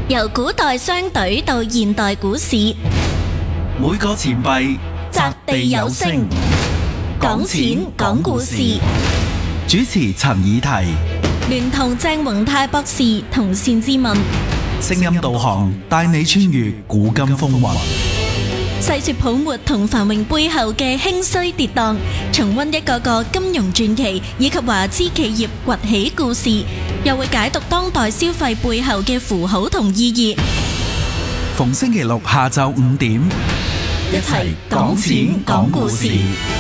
由古代商隊到現代股市， 每個錢幣擲地有聲，講錢講故事。 主持陳以提， 聯同鄭宏泰博士同單之文， 聲音導航帶你穿越古今風雲， 細說泡沫同繁榮背後嘅興衰跌宕，重溫一個個金融傳奇以及華資企業崛起故事，又會解讀當代消費背後嘅符號同意義。 逢星期六下晝5點， 一齊講錢講故事。